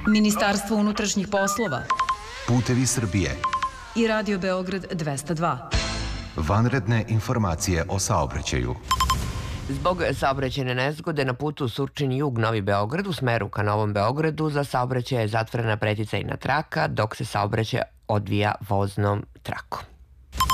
Ministarstvo unutrašnjih poslova Putevi Srbije i Radio Beograd 202. Vanredne informacije o saobraćaju. Zbog saobraćajne nezgode na putu Surčin-Jug Novi Beograd u smeru ka Novom Beogradu za saobraćaj je zatvorena preticajna traka dok se saobraćaj odvija voznom trakom.